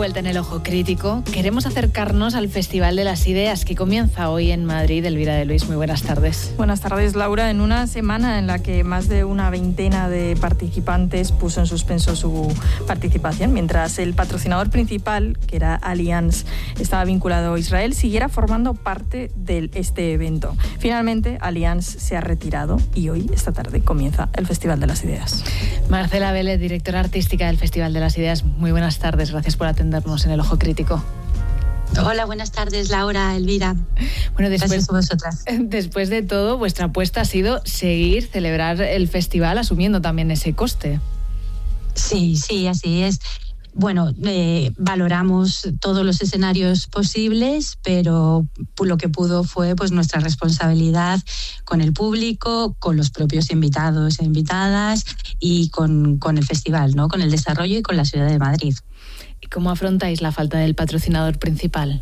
vuelta en el Ojo Crítico. Queremos acercarnos al Festival de las Ideas que comienza hoy en Madrid. Elvira de Luis, muy buenas tardes. Buenas tardes, Laura. En una semana en la que más de una veintena de participantes puso en suspenso su participación, mientras el patrocinador principal, que era Allianz, estaba vinculado a Israel, siguiera formando parte de este evento. Finalmente, Allianz se ha retirado y hoy, esta tarde, comienza el Festival de las Ideas. Marcela Vélez, directora artística del Festival de las Ideas, muy buenas tardes. Gracias por atendernos en el Ojo Crítico. Hola, buenas tardes, Laura, Elvira. Bueno, gracias a vosotras. Después de todo, vuestra apuesta ha sido celebrar el festival asumiendo también ese coste. Sí, así es. Bueno, valoramos todos los escenarios posibles, pero lo que pudo fue pues nuestra responsabilidad con el público, con los propios invitados e invitadas y con el festival, ¿no? Con el desarrollo y con la ciudad de Madrid. ¿Y cómo afrontáis la falta del patrocinador principal?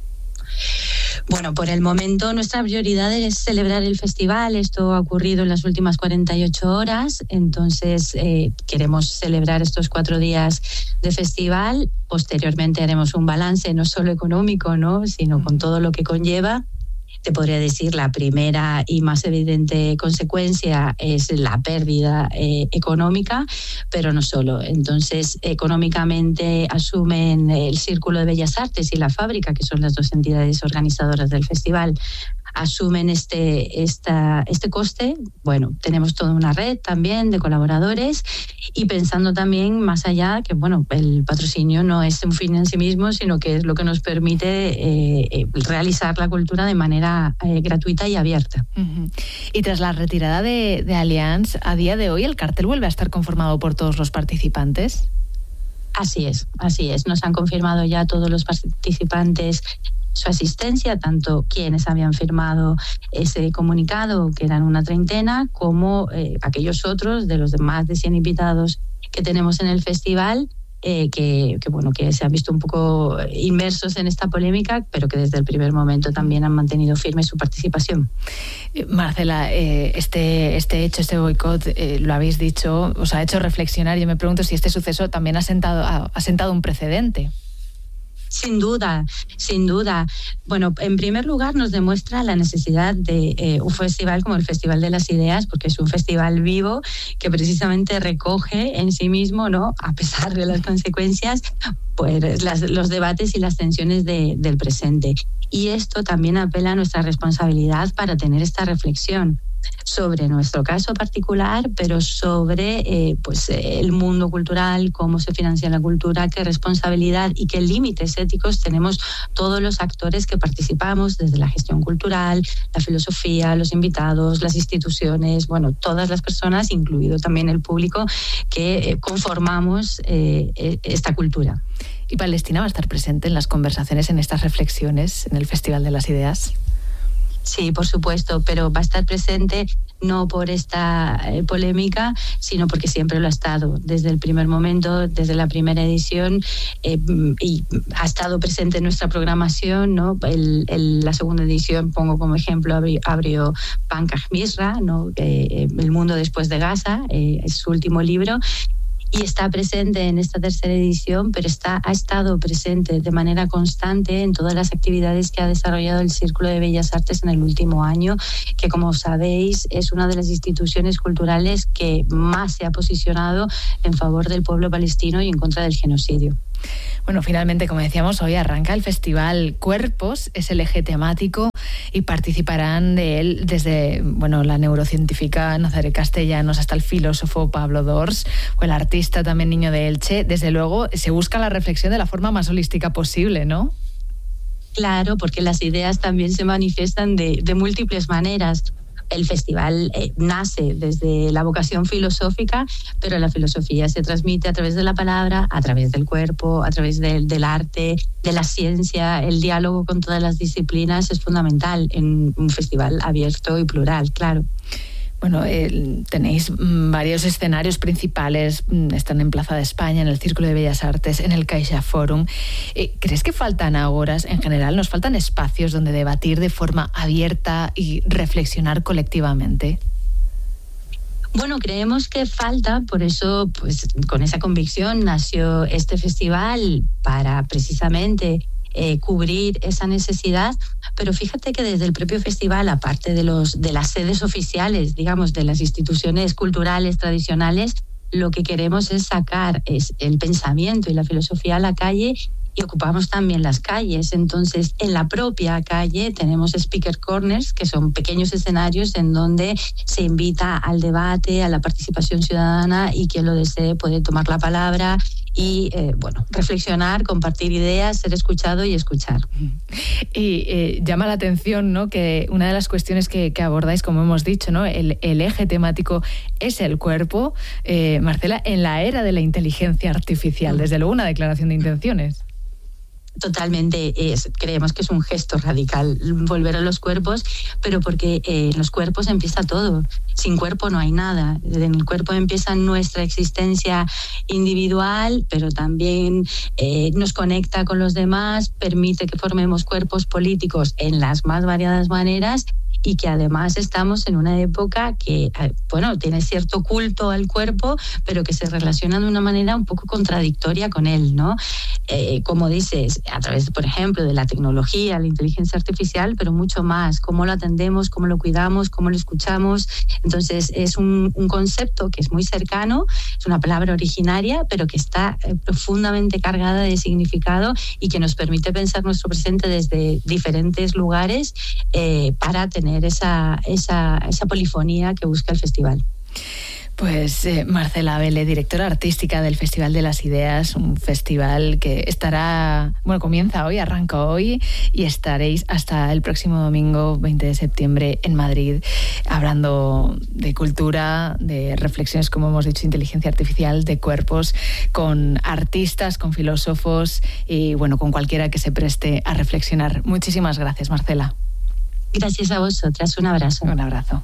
Bueno, por el momento nuestra prioridad es celebrar el festival. Esto ha ocurrido en las últimas 48 horas, entonces queremos celebrar estos 4 días de festival. Posteriormente haremos un balance no solo económico, ¿no?, sino con todo lo que conlleva. Te podría decir, la primera y más evidente consecuencia es la pérdida económica, pero no solo. Entonces, económicamente asumen el Círculo de Bellas Artes y la Fábrica, que son las dos entidades organizadoras del festival, asumen este coste. Bueno, tenemos toda una red también de colaboradores y pensando también más allá que, bueno, el patrocinio no es un fin en sí mismo, sino que es lo que nos permite realizar la cultura de manera gratuita y abierta. Uh-huh. Y tras la retirada de Allianz, a día de hoy el cartel vuelve a estar conformado por todos los participantes. Así es. Nos han confirmado ya todos los participantes su asistencia, tanto quienes habían firmado ese comunicado, que eran una treintena, como aquellos otros de los más de 100 invitados que tenemos en el festival, que se han visto un poco inmersos en esta polémica, pero que desde el primer momento también han mantenido firme su participación. Marcela, este hecho, este boicot, lo habéis dicho, os ha hecho reflexionar. Yo me pregunto si este suceso también ha sentado un precedente. Sin duda. Bueno, en primer lugar nos demuestra la necesidad de un festival como el Festival de las Ideas, porque es un festival vivo que precisamente recoge en sí mismo, ¿no?, a pesar de las consecuencias, pues los debates y las tensiones del presente. Y esto también apela a nuestra responsabilidad para tener esta reflexión sobre nuestro caso particular, pero sobre el mundo cultural, cómo se financia la cultura, qué responsabilidad y qué límites éticos tenemos todos los actores que participamos, desde la gestión cultural, la filosofía, los invitados, las instituciones, bueno, todas las personas, incluido también el público, que conformamos esta cultura. ¿Y Palestina va a estar presente en las conversaciones, en estas reflexiones, en el Festival de las Ideas? Sí, por supuesto, pero va a estar presente no por esta polémica, sino porque siempre lo ha estado. Desde el primer momento, desde la primera edición, y ha estado presente en nuestra programación, ¿no? La segunda edición, pongo como ejemplo, abrió Pankaj Misra, ¿no? El mundo después de Gaza, es su último libro. Y está presente en esta tercera edición, pero ha estado presente de manera constante en todas las actividades que ha desarrollado el Círculo de Bellas Artes en el último año, que, como sabéis, es una de las instituciones culturales que más se ha posicionado en favor del pueblo palestino y en contra del genocidio. Bueno, finalmente, como decíamos, hoy arranca el festival Cuerpos, es el eje temático y participarán de él desde la neurocientífica Nazaret Castellanos hasta el filósofo Pablo Dors o el artista también Niño de Elche. Desde luego se busca la reflexión de la forma más holística posible, ¿no? Claro, porque las ideas también se manifiestan de múltiples maneras. El festival nace desde la vocación filosófica, pero la filosofía se transmite a través de la palabra, a través del cuerpo, a través del arte, de la ciencia. El diálogo con todas las disciplinas es fundamental en un festival abierto y plural, claro. Bueno, tenéis varios escenarios principales, están en Plaza de España, en el Círculo de Bellas Artes, en el Caixa Forum. ¿Crees que faltan agoras, en general, nos faltan espacios donde debatir de forma abierta y reflexionar colectivamente? Bueno, creemos que falta, por eso, pues con esa convicción nació este festival para precisamente cubrir esa necesidad, pero fíjate que desde el propio festival, aparte de las sedes oficiales, digamos, de las instituciones culturales tradicionales, lo que queremos es sacar el pensamiento y la filosofía a la calle, y ocupamos también las calles. Entonces, en la propia calle tenemos speaker corners, que son pequeños escenarios en donde se invita al debate, a la participación ciudadana, y quien lo desee puede tomar la palabra y reflexionar, compartir ideas, ser escuchado y escuchar. Y llama la atención, ¿no?, que una de las cuestiones que abordáis, como hemos dicho, ¿no?, el eje temático es el cuerpo. Marcela, en la era de la inteligencia artificial, desde luego una declaración de intenciones. Totalmente, creemos que es un gesto radical volver a los cuerpos, pero porque en los cuerpos empieza todo. Sin cuerpo no hay nada. En el cuerpo empieza nuestra existencia individual, pero también nos conecta con los demás, permite que formemos cuerpos políticos en las más variadas maneras, y que además estamos en una época que, tiene cierto culto al cuerpo, pero que se relaciona de una manera un poco contradictoria con él, ¿no? Como dices, a través, por ejemplo, de la tecnología, la inteligencia artificial, pero mucho más, cómo lo atendemos, cómo lo cuidamos, cómo lo escuchamos. Entonces, es un concepto que es muy cercano, es una palabra originaria, pero que está profundamente cargada de significado y que nos permite pensar nuestro presente desde diferentes lugares para tener esa polifonía que busca el festival. Pues Marcela Vele, directora artística del Festival de las Ideas, un festival que comienza hoy, arranca hoy, y estaréis hasta el próximo domingo 20 de septiembre en Madrid, hablando de cultura, de reflexiones, como hemos dicho, inteligencia artificial, de cuerpos, con artistas, con filósofos y con cualquiera que se preste a reflexionar. Muchísimas gracias, Marcela. Gracias a vosotras, un abrazo. Un abrazo.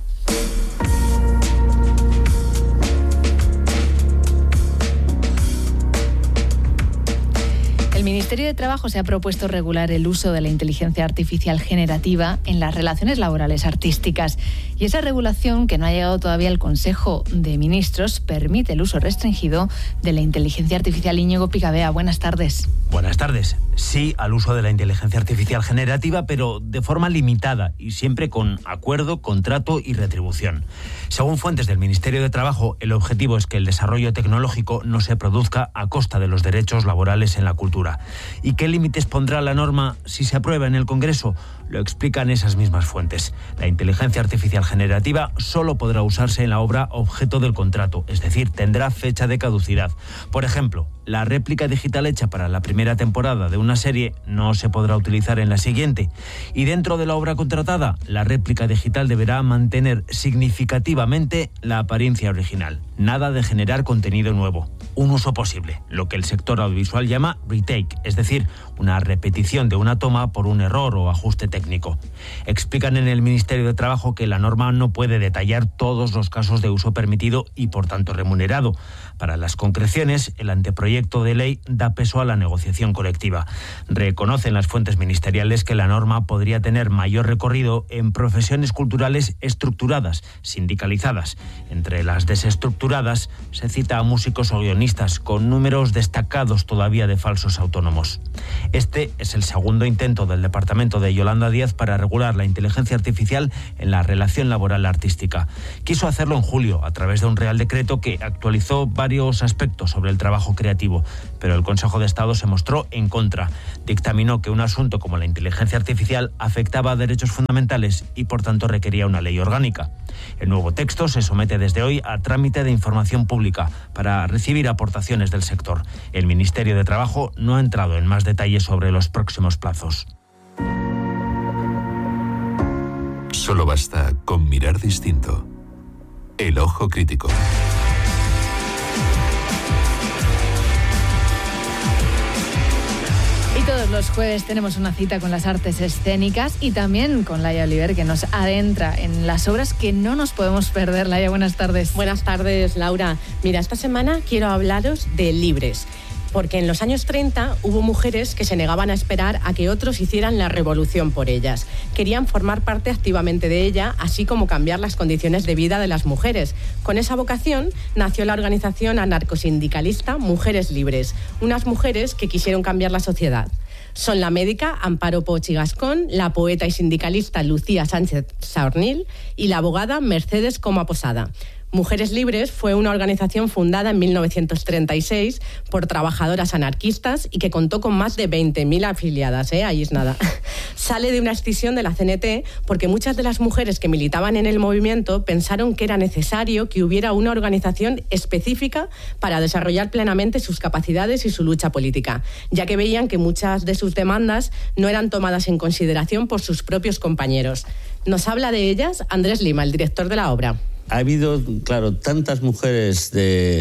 El Ministerio de Trabajo se ha propuesto regular el uso de la inteligencia artificial generativa en las relaciones laborales artísticas. Y esa regulación, que no ha llegado todavía al Consejo de Ministros, permite el uso restringido de la inteligencia artificial. Íñigo Picabea, buenas tardes. Buenas tardes. Sí al uso de la inteligencia artificial generativa, pero de forma limitada y siempre con acuerdo, contrato y retribución. Según fuentes del Ministerio de Trabajo, el objetivo es que el desarrollo tecnológico no se produzca a costa de los derechos laborales en la cultura. ¿Y qué límites pondrá la norma si se aprueba en el Congreso? Lo explican esas mismas fuentes. La inteligencia artificial generativa solo podrá usarse en la obra objeto del contrato, es decir, tendrá fecha de caducidad. Por ejemplo, la réplica digital hecha para la primera temporada de una serie no se podrá utilizar en la siguiente. Y dentro de la obra contratada, la réplica digital deberá mantener significativamente la apariencia original. Nada de generar contenido nuevo. Un uso posible, lo que el sector audiovisual llama retake, es decir, una repetición de una toma por un error o ajuste técnico. Explican en el Ministerio de Trabajo que la norma no puede detallar todos los casos de uso permitido y, por tanto, remunerado. Para las concreciones, el anteproyecto de ley da peso a la negociación colectiva. Reconocen las fuentes ministeriales que la norma podría tener mayor recorrido en profesiones culturales estructuradas, sindicalizadas. Entre las desestructuradas se cita a músicos o guionistas con números destacados todavía de falsos autónomos. Este es el segundo intento del departamento de Yolanda Díaz para regular la inteligencia artificial en la relación laboral artística. Quiso hacerlo en julio a través de un Real Decreto que actualizó varios aspectos sobre el trabajo creativo, pero el Consejo de Estado se mostró en contra. Dictaminó que un asunto como la inteligencia artificial afectaba a derechos fundamentales y por tanto requería una ley orgánica. El nuevo texto se somete desde hoy a trámite de información pública para recibir aportaciones del sector. El Ministerio de Trabajo no ha entrado en más detalles sobre los próximos plazos. Solo basta con mirar distinto. El ojo crítico. Y todos los jueves tenemos una cita con las artes escénicas y también con Laia Oliver, que nos adentra en las obras que no nos podemos perder. Laia, buenas tardes. Buenas tardes, Laura. Mira, esta semana quiero hablaros de Libres. porque en los años 30 hubo mujeres que se negaban a esperar a que otros hicieran la revolución por ellas. Querían formar parte activamente de ella, así como cambiar las condiciones de vida de las mujeres. Con esa vocación nació la organización anarcosindicalista Mujeres Libres, unas mujeres que quisieron cambiar la sociedad. Son la médica Amparo Poch y Gascón, la poeta y sindicalista Lucía Sánchez Saornil y la abogada Mercedes Coma Posada. Mujeres Libres fue una organización fundada en 1936 por trabajadoras anarquistas y que contó con más de 20.000 afiliadas, ahí es nada. Sale de una escisión de la CNT porque muchas de las mujeres que militaban en el movimiento pensaron que era necesario que hubiera una organización específica para desarrollar plenamente sus capacidades y su lucha política, ya que veían que muchas de sus demandas no eran tomadas en consideración por sus propios compañeros. Nos habla de ellas Andrés Lima, el director de la obra. Ha habido, claro, tantas mujeres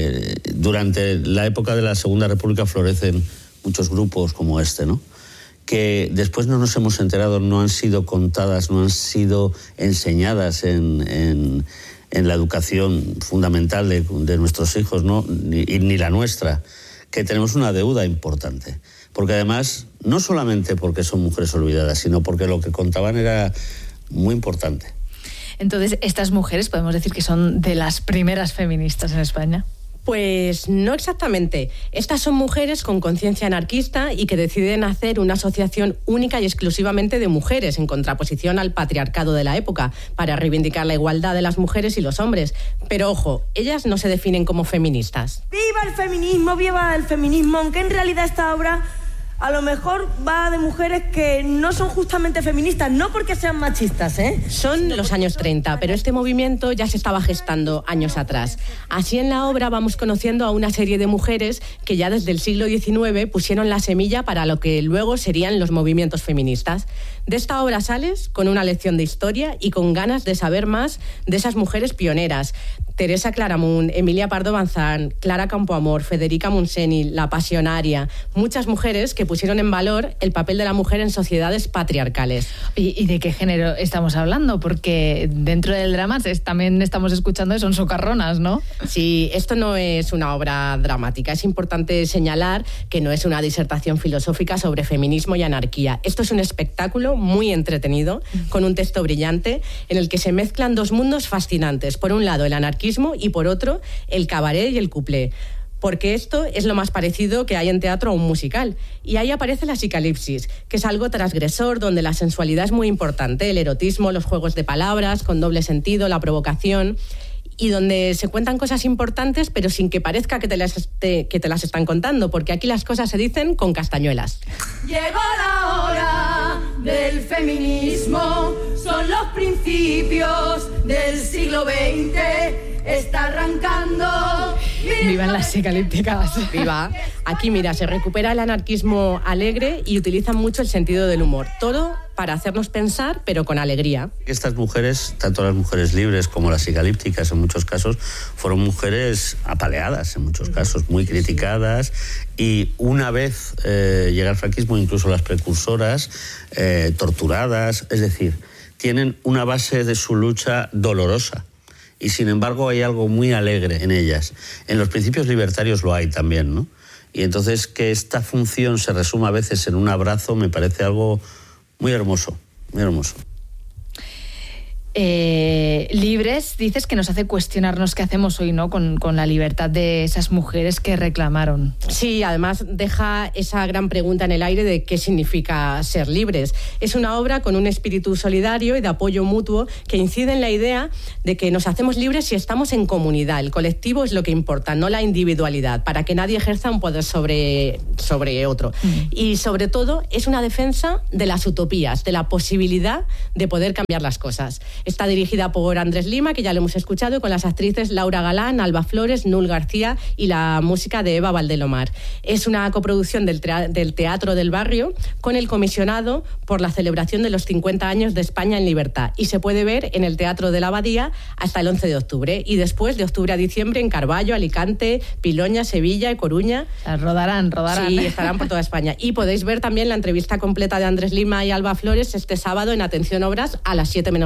durante la época de la Segunda República florecen muchos grupos como este, ¿no? Que después no nos hemos enterado, no han sido contadas, no han sido enseñadas en la educación fundamental de nuestros hijos, ¿no? Ni la nuestra, que tenemos una deuda importante. Porque además, no solamente porque son mujeres olvidadas, sino porque lo que contaban era muy importante. Entonces, estas mujeres podemos decir que son de las primeras feministas en España. Pues no exactamente. Estas son mujeres con conciencia anarquista y que deciden hacer una asociación única y exclusivamente de mujeres, en contraposición al patriarcado de la época, para reivindicar la igualdad de las mujeres y los hombres. Pero ojo, ellas no se definen como feministas. ¡Viva el feminismo! Aunque en realidad esta obra a lo mejor va de mujeres que no son justamente feministas, no porque sean machistas, ¿eh? Son los años 30, pero este movimiento ya se estaba gestando años atrás. Así en la obra vamos conociendo a una serie de mujeres que ya desde el siglo XIX pusieron la semilla para lo que luego serían los movimientos feministas. De esta obra sales con una lección de historia y con ganas de saber más de esas mujeres pioneras. Teresa Claramunt, Emilia Pardo Bazán, Clara Campoamor, Federica Montseny, La Pasionaria, muchas mujeres que pusieron en valor el papel de la mujer en sociedades patriarcales. ¿Y de qué género estamos hablando? Porque dentro del drama también estamos escuchando que son socarronas, ¿no? Sí, esto no es una obra dramática. Es importante señalar que no es una disertación filosófica sobre feminismo y anarquía. Esto es un espectáculo muy entretenido, con un texto brillante, en el que se mezclan dos mundos fascinantes. Por un lado, el anarquismo y por otro, el cabaret y el cuplé. Porque esto es lo más parecido que hay en teatro a un musical. Y ahí aparece la psicalipsis, que es algo transgresor, donde la sensualidad es muy importante, el erotismo, los juegos de palabras, con doble sentido, la provocación, y donde se cuentan cosas importantes, pero sin que parezca que te las están contando, porque aquí las cosas se dicen con castañuelas. Llegó la hora del feminismo, son los principios del siglo XX. Está arrancando. Vivan las psicalípticas. Viva. Aquí, mira, se recupera el anarquismo alegre y utilizan mucho el sentido del humor. Todo para hacernos pensar, pero con alegría. Estas mujeres, tanto las mujeres libres como las psicalípticas en muchos casos, fueron mujeres apaleadas en muchos casos, muy criticadas, y una vez llega el franquismo, incluso las precursoras, torturadas, es decir, tienen una base de su lucha dolorosa. Y sin embargo hay algo muy alegre en ellas. En los principios libertarios lo hay también, ¿no? Y entonces que esta función se resuma a veces en un abrazo me parece algo muy hermoso, muy hermoso. Libres, dices que nos hace cuestionarnos qué hacemos hoy, ¿no? Con la libertad de esas mujeres que reclamaron. Sí, además deja esa gran pregunta en el aire de qué significa ser libres. Es una obra con un espíritu solidario y de apoyo mutuo que incide en la idea de que nos hacemos libres si estamos en comunidad. El colectivo es lo que importa, no la individualidad, para que nadie ejerza un poder sobre otro. Y sobre todo es una defensa de las utopías, de la posibilidad de poder cambiar las cosas. Está dirigida por Andrés Lima, que ya lo hemos escuchado, con las actrices Laura Galán, Alba Flores, Nul García y la música de Eva Valdelomar. Es una coproducción del Teatro del Barrio con el comisionado por la celebración de los 50 años de España en libertad, y se puede ver en el Teatro de la Abadía hasta el 11 de octubre y después de octubre a diciembre en Carballo, Alicante, Piloña, Sevilla y Coruña. Rodarán. Sí, estarán por toda España. Y podéis ver también la entrevista completa de Andrés Lima y Alba Flores este sábado en Atención Obras a las 7 menos 10 de la tarde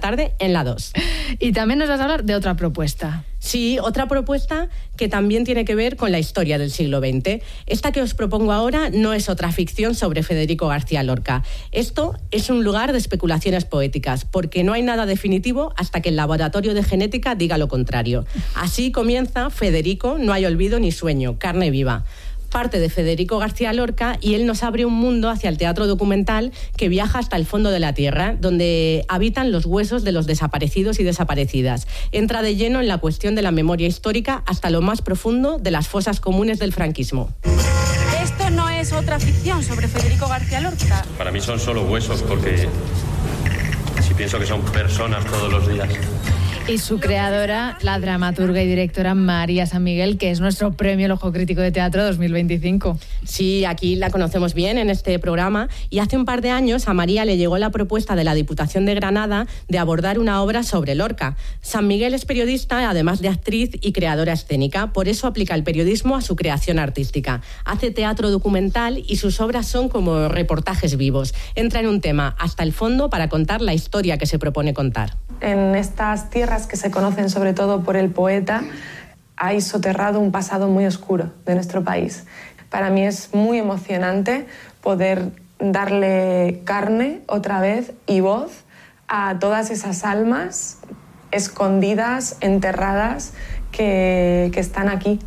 tarde en la 2. Y también nos vas a hablar de otra propuesta. Sí, otra propuesta que también tiene que ver con la historia del siglo XX. Esta que os propongo ahora no es otra ficción sobre Federico García Lorca. Esto es un lugar de especulaciones poéticas, porque no hay nada definitivo hasta que el laboratorio de genética diga lo contrario. Así comienza Federico, no hay olvido ni sueño, carne viva. Parte de Federico García Lorca y él nos abre un mundo hacia el teatro documental que viaja hasta el fondo de la tierra, donde habitan los huesos de los desaparecidos y desaparecidas. Entra de lleno en la cuestión de la memoria histórica hasta lo más profundo de las fosas comunes del franquismo. Esto no es otra ficción sobre Federico García Lorca. Para mí son solo huesos, porque si pienso que son personas todos los días. Y su creadora, la dramaturga y directora María San Miguel, que es nuestro premio El Ojo Crítico de Teatro 2025. Sí, aquí la conocemos bien en este programa y hace un par de años a María le llegó la propuesta de la Diputación de Granada de abordar una obra sobre Lorca. San Miguel es periodista, además de actriz y creadora escénica, por eso aplica el periodismo a su creación artística. Hace teatro documental y sus obras son como reportajes vivos. Entra en un tema hasta el fondo para contar la historia que se propone contar. En estas tierras que se conocen sobre todo por el poeta, hay soterrado un pasado muy oscuro de nuestro país. Para mí es muy emocionante poder darle carne otra vez y voz a todas esas almas escondidas, enterradas, que están aquí.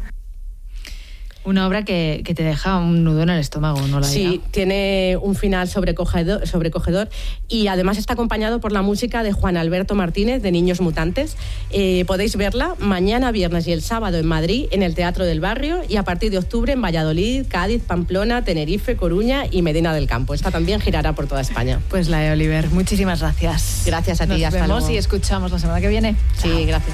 Una obra que te deja un nudo en el estómago, ¿no? Sí, tiene un final sobrecogedor y además está acompañado por la música de Juan Alberto Martínez, de Niños Mutantes. Podéis verla mañana, viernes y el sábado en Madrid, en el Teatro del Barrio, y a partir de octubre en Valladolid, Cádiz, Pamplona, Tenerife, Coruña y Medina del Campo. Esta también girará por toda España. Pues la de Oliver, muchísimas gracias. Gracias a ti, hasta luego. Nos vemos y escuchamos la semana que viene. Sí, Chao. gracias.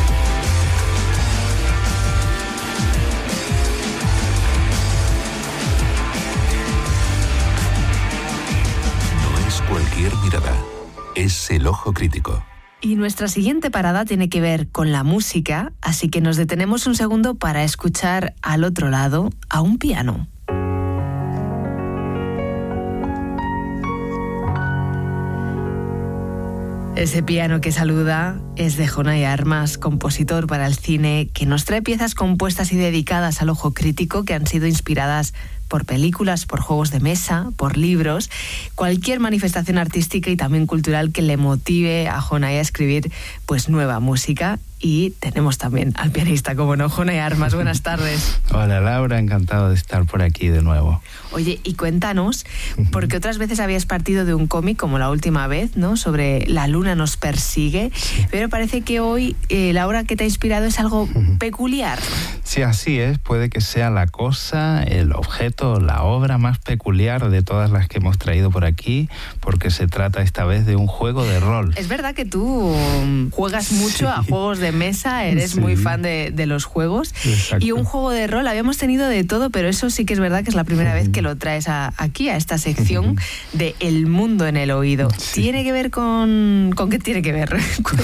Cualquier mirada. Es El Ojo Crítico. Y nuestra siguiente parada tiene que ver con la música, así que nos detenemos un segundo para escuchar al otro lado a un piano. Ese piano que saluda es de Jonay Armas, compositor para el cine, que nos trae piezas compuestas y dedicadas al ojo crítico que han sido inspiradas por películas, por juegos de mesa, por libros, cualquier manifestación artística y también cultural que le motive a Jonay a escribir pues nueva música. Y tenemos también al pianista, como no, Jonay Armas. Buenas tardes. Hola Laura, encantado de estar por aquí de nuevo. Oye, y cuéntanos, porque otras veces habías partido de un cómic, como la última vez, ¿no? Sobre La luna nos persigue, sí. Pero parece que hoy la obra que te ha inspirado es algo peculiar. Sí, así es. Puede que sea la cosa, el objeto, la obra más peculiar de todas las que hemos traído por aquí, porque se trata esta vez de un juego de rol. Es verdad que tú juegas mucho a juegos de mesa, eres muy fan de los juegos. Exacto. Y un juego de rol, habíamos tenido de todo, pero eso sí que es verdad que es la primera vez que lo traes aquí, a esta sección de El mundo en el oído. Sí. ¿Tiene que ver con qué tiene que ver?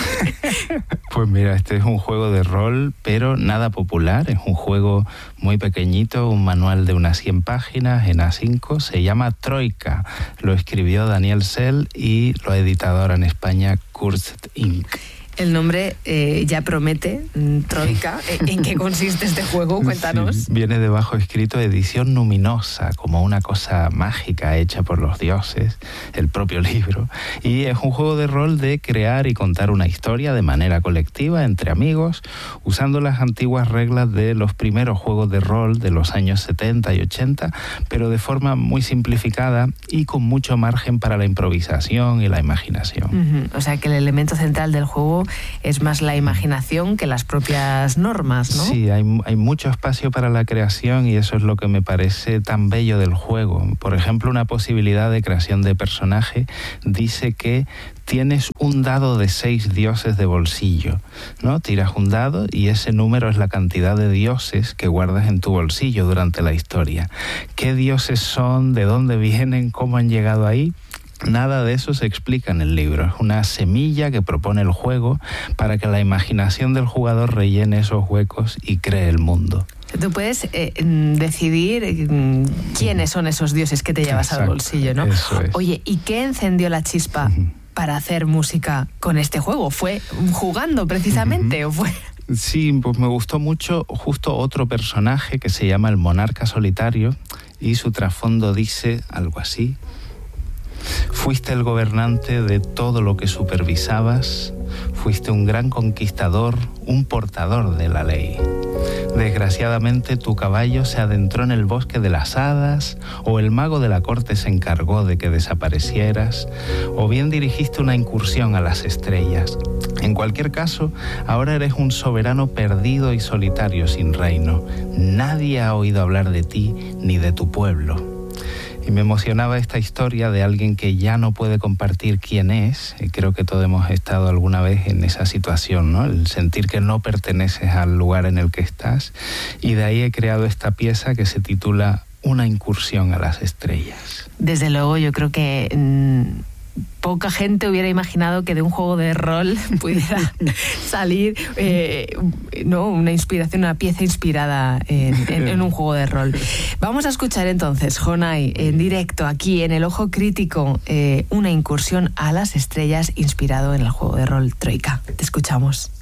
Pues mira, este es un juego de rol, pero nada popular, es un juego muy pequeñito, un manual de unas 100 páginas en A5, se llama Troika, lo escribió Daniel Sell y lo ha editado ahora en España Cursed Inc. El nombre ya promete, Troika. ¿En qué consiste este juego? Cuéntanos. Sí, viene debajo escrito edición luminosa, como una cosa mágica hecha por los dioses, el propio libro. Y es un juego de rol de crear y contar una historia de manera colectiva entre amigos, usando las antiguas reglas de los primeros juegos de rol de los años 70 y 80, pero de forma muy simplificada y con mucho margen para la improvisación y la imaginación. O sea que el elemento central del juego es más la imaginación que las propias normas, ¿no? Sí, hay mucho espacio para la creación y eso es lo que me parece tan bello del juego. Por ejemplo, una posibilidad de creación de personaje dice que tienes un dado de 6 dioses de bolsillo, ¿no? Tiras un dado y ese número es la cantidad de dioses que guardas en tu bolsillo durante la historia. ¿Qué dioses son? ¿De dónde vienen? ¿Cómo han llegado ahí? Nada de eso se explica en el libro. Es una semilla que propone el juego para que la imaginación del jugador rellene esos huecos y cree el mundo. Tú puedes decidir quiénes son esos dioses que te llevas al bolsillo, ¿no? Eso es. Oye, ¿y qué encendió la chispa para hacer música con este juego? ¿Fue jugando precisamente o fue...? Sí, pues me gustó mucho justo otro personaje que se llama el monarca solitario y su trasfondo dice algo así. Fuiste el gobernante de todo lo que supervisabas, fuiste un gran conquistador, un portador de la ley. Desgraciadamente tu caballo se adentró en el bosque de las hadas, o el mago de la corte se encargó de que desaparecieras, o bien dirigiste una incursión a las estrellas. En cualquier caso, ahora eres un soberano perdido y solitario sin reino. Nadie ha oído hablar de ti ni de tu pueblo. Y me emocionaba esta historia de alguien que ya no puede compartir quién es. Y creo que todos hemos estado alguna vez en esa situación, ¿no? El sentir que no perteneces al lugar en el que estás. Y de ahí he creado esta pieza que se titula Una incursión a las estrellas. Desde luego, yo creo que poca gente hubiera imaginado que de un juego de rol pudiera salir una inspiración, una pieza inspirada en un juego de rol. Vamos a escuchar entonces, Jonay, en directo aquí en El Ojo Crítico, una incursión a las estrellas inspirado en el juego de rol Troika. Te escuchamos.